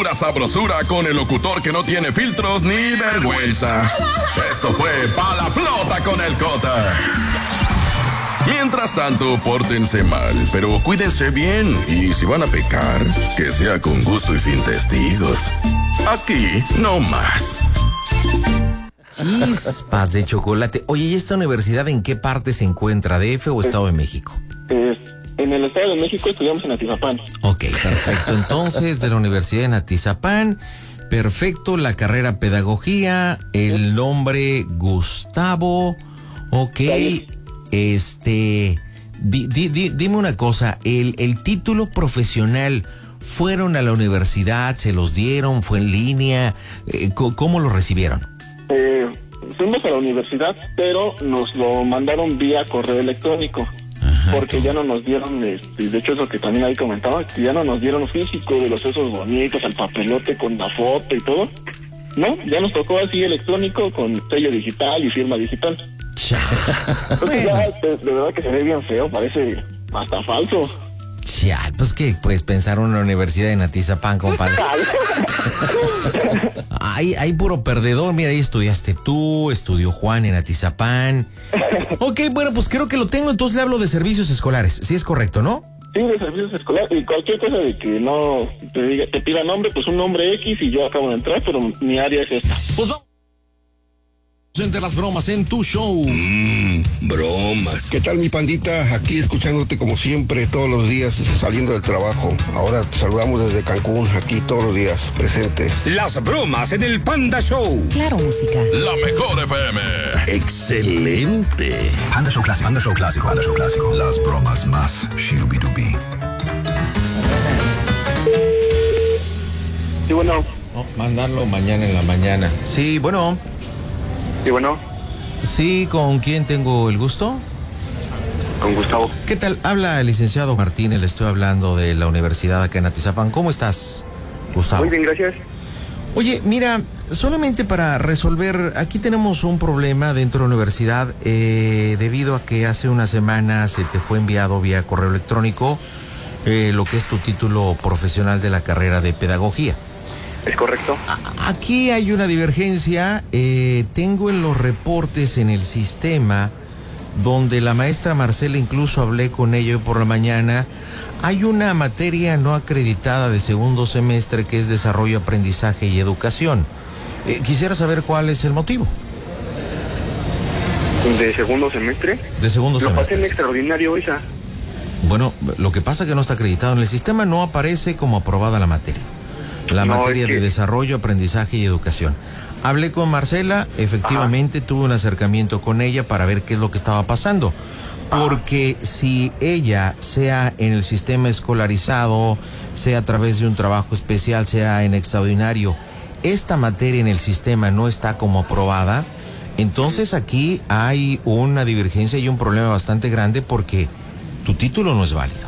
pura sabrosura con el locutor que no tiene filtros ni vergüenza. Esto fue Pa' la Flota con el Cota. Mientras tanto, pórtense mal, pero cuídense bien. Y si van a pecar, que sea con gusto y sin testigos. Aquí, no más. Chispas de chocolate. Oye, ¿y esta universidad en qué parte se encuentra? ¿DF o Estado de México? En el Estado de México estudiamos en Atizapán. Ok, perfecto. Entonces, de la Universidad en Atizapán, perfecto, la carrera Pedagogía, el nombre Gustavo. Ok, dime una cosa, el título profesional, ¿fueron a la universidad, se los dieron, fue en línea? ¿Cómo lo recibieron? Fuimos a la universidad, pero nos lo mandaron vía correo electrónico. Ajá, porque ya no nos dieron, de hecho eso que también ahí comentaba, que ya no nos dieron físico de los esos bonitos, al papelote con la foto y todo. No, ya nos tocó así electrónico con sello digital y firma digital. Entonces ya, de verdad que se ve bien feo, parece hasta falso. Ya, pues que puedes pensar una universidad en Atizapán, compadre. Hay puro perdedor. Mira, ahí estudiaste tú, estudió Juan en Atizapán. Ok, bueno, pues creo que lo tengo, entonces le hablo de servicios escolares. Sí, es correcto, ¿no? Sí, de servicios escolares. Y cualquier cosa de que no te pida nombre, pues un nombre X y yo acabo de entrar, pero mi área es esta. Pues vamos. Entre las bromas en tu show. Bromas. ¿Qué tal, mi pandita? Aquí escuchándote como siempre, todos los días, saliendo del trabajo. Ahora te saludamos desde Cancún, aquí todos los días, presentes. Las bromas en el Panda Show. Claro, música. La mejor FM. Excelente. Panda Show Clásico, Panda Show Clásico, Panda Show Clásico. Las bromas más shooby-dooby. Sí, bueno. No, mandarlo mañana en la mañana. Sí, bueno. Sí, bueno. Sí, ¿con quién tengo el gusto? Con Gustavo. ¿Qué tal? Habla el licenciado Martínez, le estoy hablando de la universidad acá en Atizapán. ¿Cómo estás, Gustavo? Muy bien, gracias. Oye, mira, solamente para resolver, aquí tenemos un problema dentro de la universidad debido a que hace una semana se te fue enviado vía correo electrónico lo que es tu título profesional de la carrera de Pedagogía. ¿Es correcto? Aquí hay una divergencia. Tengo en los reportes en el sistema donde la maestra Marcela, incluso hablé con ella hoy por la mañana, hay una materia no acreditada de segundo semestre que es Desarrollo, Aprendizaje y Educación. Quisiera saber cuál es el motivo. ¿De segundo semestre? De segundo semestre. Lo pasé en extraordinario esa. Bueno, lo que pasa es que no está acreditado en el sistema, no aparece como aprobada la materia. La materia de Desarrollo, Aprendizaje y Educación. Hablé con Marcela, efectivamente tuve un acercamiento con ella para ver qué es lo que estaba pasando. Porque si ella, sea en el sistema escolarizado, sea a través de un trabajo especial, sea en extraordinario, esta materia en el sistema no está como aprobada, entonces aquí hay una divergencia y un problema bastante grande porque tu título no es válido.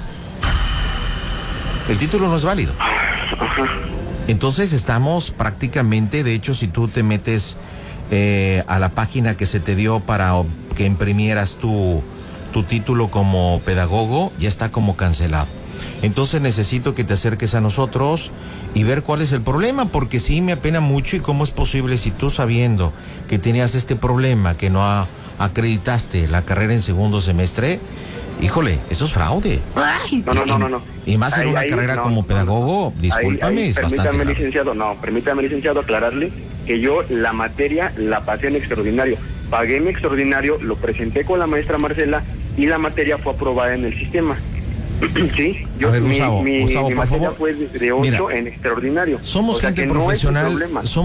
El título no es válido. Entonces estamos prácticamente, de hecho, si tú te metes a la página que se te dio para que imprimieras tu título como pedagogo, ya está como cancelado. Entonces necesito que te acerques a nosotros y ver cuál es el problema, porque sí me apena mucho y cómo es posible si tú sabiendo que tenías este problema, que no acreditaste la carrera en segundo semestre, híjole, eso es fraude. No. Y más en una carrera como pedagogo, discúlpame, es bastante grave. Permítame, licenciado, aclararle que yo la materia la pasé en extraordinario. Pagué mi extraordinario, lo presenté con la maestra Marcela y la materia fue aprobada en el sistema. Sí, yo, a ver, Gustavo, mi por favor, fue de 8 mira, en extraordinario. Somos gente profesional,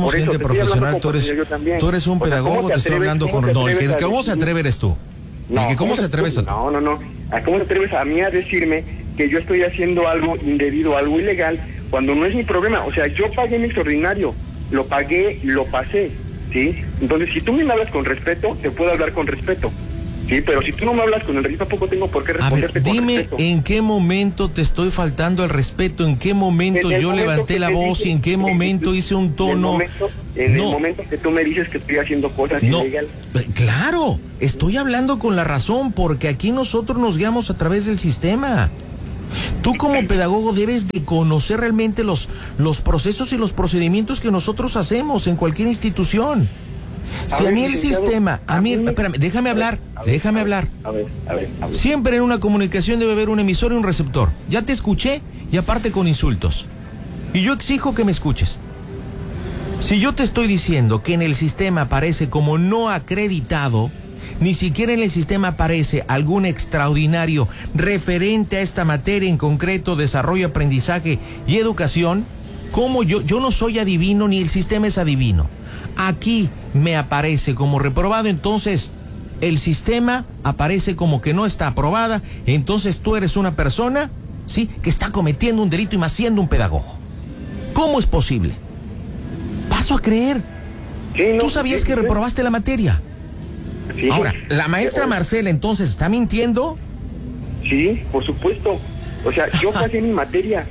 tú eres un pedagogo, te estoy hablando con... No, el que cómo se atreve eres tú. No, ¿Y cómo se atreves a...? No. ¿Cómo te atreves a mí a decirme que yo estoy haciendo algo indebido, algo ilegal, cuando no es mi problema? O sea, yo pagué mi extraordinario, lo pagué, lo pasé, ¿sí? Entonces, si tú me hablas con respeto, te puedo hablar con respeto, ¿sí? Pero si tú no me hablas con el respeto, tampoco tengo por qué responderte con respeto. Dime, ¿en qué momento te estoy faltando el respeto? ¿En qué momento yo levanté la voz? ¿Y en qué momento hice un tono? En el momento que tú me dices que estoy haciendo cosas ilegales. Claro, estoy hablando con la razón, porque aquí nosotros nos guiamos a través del sistema. Tú como pedagogo debes de conocer realmente los procesos y los procedimientos que nosotros hacemos en cualquier institución. Si a mí el sistema, espérame, déjame hablar. A ver. Siempre en una comunicación debe haber un emisor y un receptor. Ya te escuché y aparte con insultos. Y yo exijo que me escuches. Si yo te estoy diciendo que en el sistema aparece como no acreditado, ni siquiera en el sistema aparece algún extraordinario referente a esta materia en concreto, desarrollo, aprendizaje y educación, ¿cómo yo no soy adivino ni el sistema es adivino? Aquí me aparece como reprobado, entonces el sistema aparece como que no está aprobada, entonces tú eres una persona, ¿sí?, que está cometiendo un delito y más siendo un pedagogo. ¿Cómo es posible? Paso a creer. Sí, no, ¿Tú sabías que reprobaste la materia? Sí. Ahora, ¿la maestra Marcela entonces está mintiendo? Sí, por supuesto. O sea, yo pasé mi materia.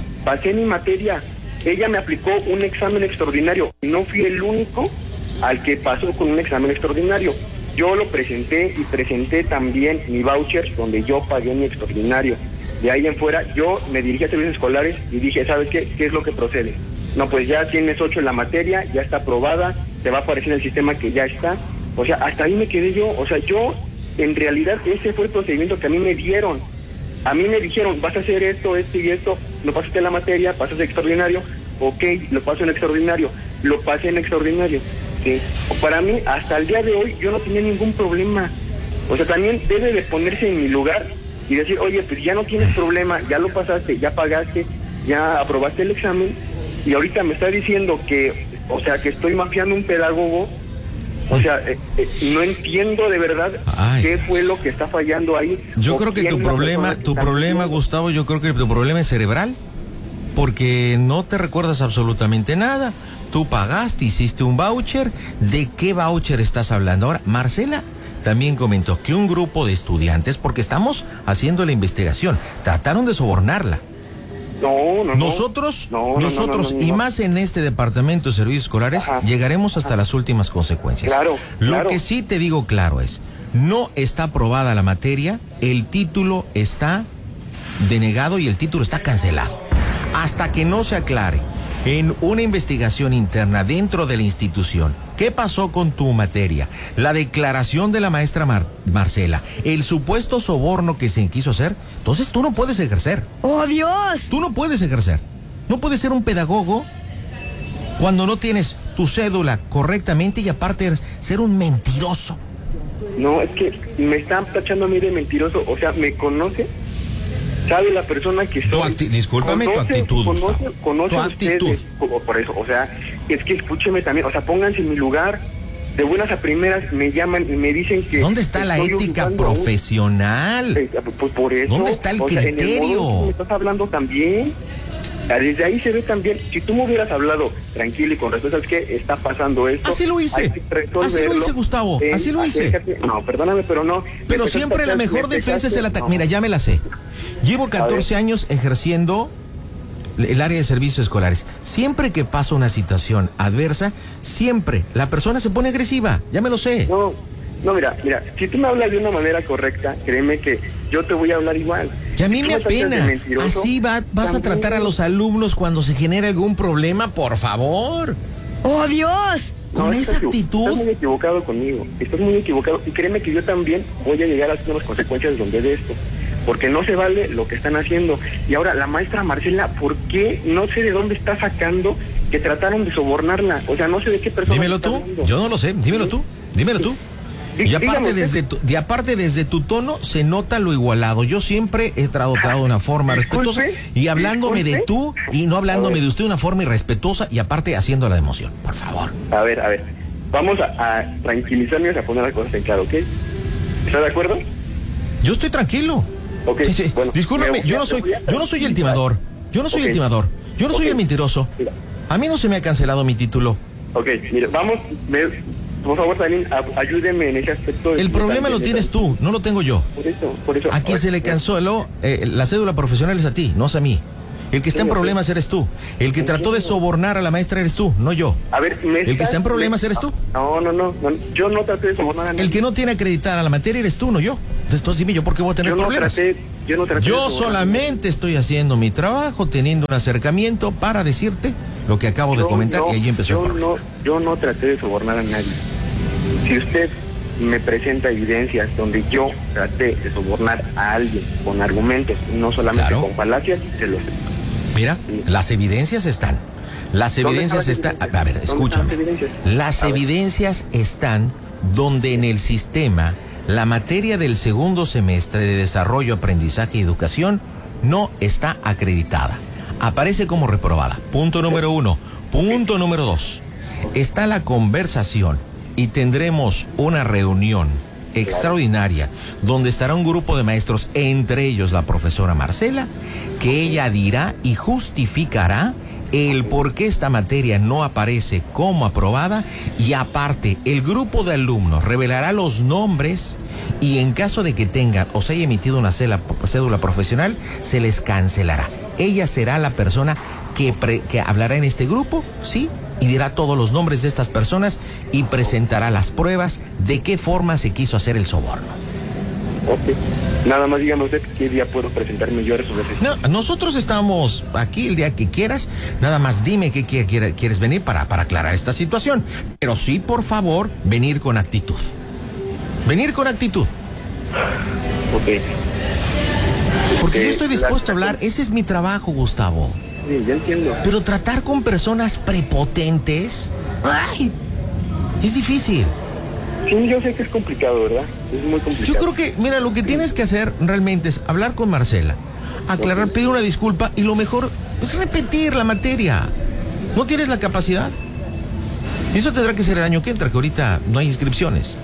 Ella me aplicó un examen extraordinario. No fui el único al que pasó con un examen extraordinario. Yo lo presenté y presenté también mi voucher donde yo pagué mi extraordinario. De ahí en fuera, yo me dirigí a servicios escolares y dije, ¿sabes qué? ¿Qué es lo que procede? No, pues ya tienes 8 en la materia, ya está aprobada, te va a aparecer en el sistema que ya está. O sea, hasta ahí me quedé yo. O sea, yo, en realidad, ese fue el procedimiento que a mí me dieron. A mí me dijeron, vas a hacer esto, esto y esto, no pasaste la materia, pasas extraordinario, ok, lo paso en extraordinario, lo pasé en extraordinario. ¿Sí? Para mí, hasta el día de hoy, yo no tenía ningún problema. O sea, también debe de ponerse en mi lugar y decir, oye, pues ya no tienes problema, ya lo pasaste, ya pagaste, ya aprobaste el examen, y ahorita me está diciendo que, o sea, que estoy mafiando un pedagogo. O sea, no entiendo de verdad qué fue lo que está fallando ahí. Yo creo que tu problema, Gustavo, yo creo que tu problema es cerebral, porque no te recuerdas absolutamente nada. Tú pagaste, hiciste un voucher. ¿De qué voucher estás hablando? Ahora, Marcela también comentó que un grupo de estudiantes, porque estamos haciendo la investigación, trataron de sobornarla. Nosotros, y más en este departamento de servicios escolares, llegaremos hasta las últimas consecuencias. Lo que sí te digo claro es, no está aprobada la materia, el título está denegado y el título está cancelado. Hasta que no se aclare en una investigación interna dentro de la institución qué pasó con tu materia, la declaración de la maestra Marcela, el supuesto soborno que se quiso hacer, entonces tú no puedes ejercer. ¡Oh, Dios! Tú no puedes ejercer. No puedes ser un pedagogo cuando no tienes tu cédula correctamente y aparte eres ser un mentiroso. No, es que me están tachando a mí de mentiroso. O sea, me conoce, sabe la persona que soy. Discúlpame, tu actitud. Conoce tu actitud. Ustedes, por eso, o sea, es que escúcheme también, o sea, pónganse en mi lugar. De buenas a primeras me llaman y me dicen que... ¿Dónde está la ética profesional? Pues por eso. ¿Dónde está el criterio? En el modo que me estás hablando también. Desde ahí se ve también, si tú me hubieras hablado tranquilo y con respeto, ¿sabes qué? Está pasando esto. Así lo hice, Gustavo, así lo hice. No, perdóname, pero no. Pero siempre la mejor defensa es el ataque. Mira, ya me la sé. Llevo 14 años ejerciendo el área de servicios escolares. Siempre que pasa una situación adversa, siempre la persona se pone agresiva, ya me lo sé. No, mira, si tú me hablas de una manera correcta, créeme que yo te voy a hablar igual. Que a mí me apena. Así vas a tratar a los alumnos cuando se genera algún problema, por favor. ¡Oh, Dios! Con esa actitud. Estás muy equivocado conmigo, estás muy equivocado. Y créeme que yo también voy a llegar a las consecuencias de esto. Porque no se vale lo que están haciendo. Y ahora, la maestra Marcela, ¿por qué? No sé de dónde está sacando que trataron de sobornarla. O sea, no sé de qué persona. Dímelo tú, yo no lo sé, dímelo tú. Y aparte desde tu tono se nota lo igualado. Yo siempre he tratado de una forma respetuosa y hablándome de tú y no hablándome de usted de una forma irrespetuosa y aparte haciéndola de emoción, por favor. A ver, vamos a tranquilizarnos y a poner las cosas en claro, ¿ok? ¿Estás de acuerdo? Yo estoy tranquilo. Okay, sí. Bueno, discúlpame, yo no soy el timador. Yo no soy el timador. Yo no soy el mentiroso. Mira. A mí no se me ha cancelado mi título. Ok, mira, por favor, también ayúdeme en ese aspecto. El problema lo tienes tú, no lo tengo yo. Por eso. A quien se le canceló la cédula profesional es a ti, no es a mí. El que está en problemas eres tú. El que trató de sobornar a la maestra eres tú, no yo. A ver, el que está en problemas eres tú. No. Yo no traté de sobornar a nadie. El que no tiene acreditada la materia eres tú, no yo. Entonces dime yo por qué voy a tener problemas. Yo solamente estoy haciendo mi trabajo, teniendo un acercamiento para decirte lo que acabo de comentar y ahí empezó el problema. Yo no traté de sobornar a nadie. Si usted me presenta evidencias donde yo traté de sobornar a alguien con argumentos, no solamente con falacias, se los... Mira, las evidencias están. Las evidencias están... A ver, escúchame. Las evidencias están donde en el sistema la materia del segundo semestre de desarrollo, aprendizaje y educación no está acreditada. Aparece como reprobada. Punto número 1. Punto número 2. Está la conversación y tendremos una reunión extraordinaria donde estará un grupo de maestros, entre ellos la profesora Marcela, que ella dirá y justificará el por qué esta materia no aparece como aprobada, y aparte el grupo de alumnos revelará los nombres y en caso de que tengan o se haya emitido una cédula profesional, se les cancelará. Ella será la persona que hablará en este grupo, ¿sí? Y dirá todos los nombres de estas personas y presentará las pruebas de qué forma se quiso hacer el soborno. Ok. Nada más dígame usted qué día puedo presentarme yo a resolver. No, nosotros estamos aquí el día que quieras. Nada más dime qué quieres venir para aclarar esta situación. Pero sí, por favor, venir con actitud. Venir con actitud. Ok. Porque yo estoy dispuesto a hablar. Ese es mi trabajo, Gustavo. Sí, ya entiendo. Pero tratar con personas prepotentes, ¡ay!, es difícil. Sí, yo sé que es complicado, ¿verdad? Es muy complicado. Yo creo que, mira, lo que tienes que hacer realmente es hablar con Marcela, aclarar, pedir una disculpa y lo mejor es repetir la materia. ¿No tienes la capacidad? Y eso tendrá que ser el año que entra, que ahorita no hay inscripciones.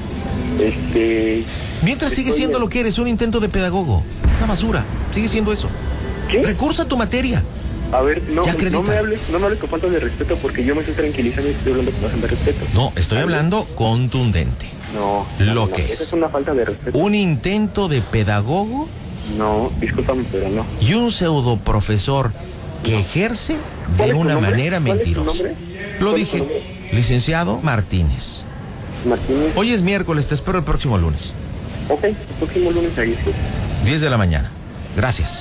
Mientras sigue siendo lo que eres, un intento de pedagogo. Una basura, sigue siendo eso. ¿Qué? Recursa tu materia. A ver, no me hables con falta de respeto, porque yo me estoy tranquilizando y estoy hablando con falta de respeto. No, estoy hablando contundente. No, que esa es una falta de respeto. Un intento de pedagogo. No, discúlpame, pero no. Y un pseudo profesor que ejerce de una manera mentirosa. Lo dije, licenciado Martínez. Martínez. Hoy es miércoles, te espero el próximo lunes. Ok, el próximo lunes ahí estoy. 10 de la mañana. Gracias.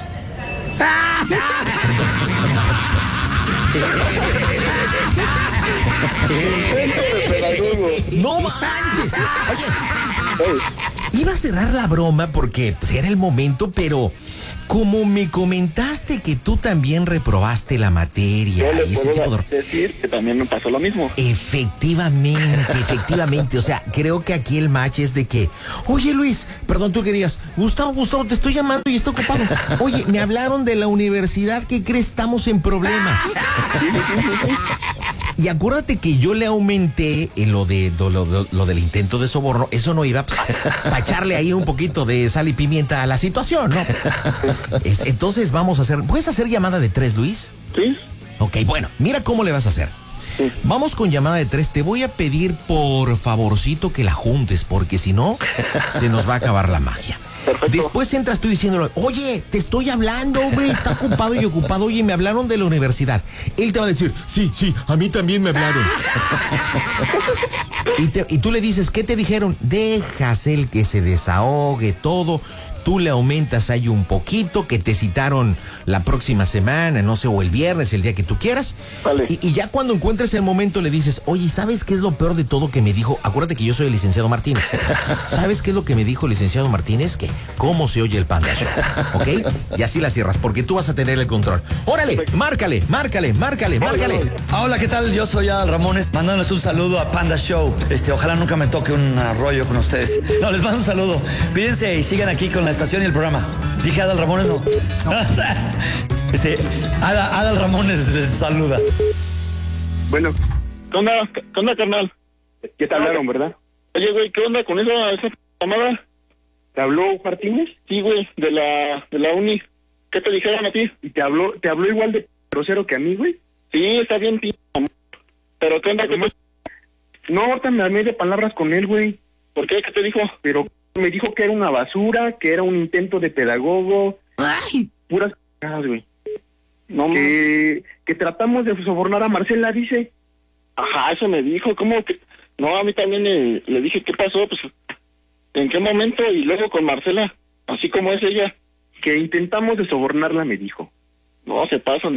No manches. Oye, iba a cerrar la broma porque pues, era el momento, pero como me comentaste que tú también reprobaste la materia y ese tipo de... decir que también me pasó lo mismo. Efectivamente, o sea, creo que aquí el match es de que, oye Luis, perdón, tú querías, Gustavo, te estoy llamando y está ocupado. Oye, me hablaron de la universidad, ¿qué crees? Estamos en problemas. Y acuérdate que yo le aumenté en lo del intento de soborno. Eso no iba para echarle ahí un poquito de sal y pimienta a la situación, ¿no? Entonces vamos a hacer... ¿Puedes hacer llamada de 3, Luis? Sí. Ok, bueno, mira cómo le vas a hacer. Sí. Vamos con llamada de 3. Te voy a pedir por favorcito que la juntes, porque si no, se nos va a acabar la magia. Perfecto. Después entras tú diciéndole, oye, te estoy hablando, güey, está ocupado y ocupado, oye, me hablaron de la universidad. Él te va a decir, sí, a mí también me hablaron. Y tú le dices, ¿qué te dijeron? Dejas el que se desahogue todo. Tú le aumentas ahí un poquito, que te citaron la próxima semana, no sé, o el viernes, el día que tú quieras. Vale. Y ya cuando encuentres el momento le dices, oye, ¿sabes qué es lo peor de todo que me dijo? Acuérdate que yo soy el licenciado Martínez. ¿Sabes qué es lo que me dijo el licenciado Martínez? Que cómo se oye el Panda Show, ¿ok? Y así la cierras, porque tú vas a tener el control. ¡Órale! Márcale. Hola, ¿qué tal? Yo soy Adal Ramones, mandándoles un saludo a Panda Show. ojalá nunca me toque un rollo con ustedes. No, les mando un saludo. Cuídense y sigan aquí con la estación y el programa. Dije Adal Ramones, no. Adal Ramones les saluda. Bueno, ¿qué onda, carnal? ¿Qué te hablaron, verdad? Oye, güey, ¿qué onda con esa llamada? ¿Te habló Martínez? Sí, güey, de la uni. ¿Qué te dijeron a ti? ¿Y te habló igual de grosero que a mí, güey? Sí, está bien, tío. Pero ¿qué onda? No, ahorita me armé de palabras con él, güey. ¿Por qué? ¿Qué te dijo? Pero me dijo que era una basura, que era un intento de pedagogo. ¡Ay! Puras cagadas, güey. No, que tratamos de sobornar a Marcela, dice. Ajá, eso me dijo. ¿Cómo que? No, a mí también le dije, ¿qué pasó? Pues, ¿en qué momento? Y luego con Marcela, así como es ella. que intentamos de sobornarla, me dijo. No, se pasan